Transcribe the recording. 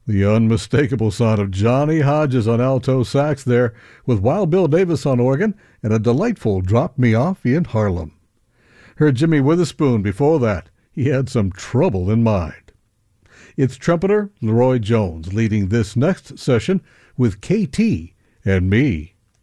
The unmistakable sound of Johnny Hodges on alto sax there, with Wild Bill Davis on organ, and a delightful Drop Me Off in Harlem. Heard Jimmy Witherspoon before that. He had some trouble in mind. It's trumpeter Leroy Jones leading this next session with KT and Me.